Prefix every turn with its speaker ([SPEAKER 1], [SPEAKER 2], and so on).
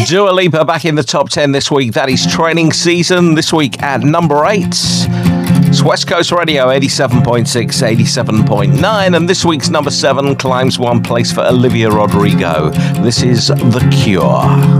[SPEAKER 1] Dua Lipa back in the top 10 this week. That is Training Season this week at number 8. It's West Coast Radio 87.6, 87.9, and this week's number 7 climbs one place for Olivia Rodrigo. This is The Cure.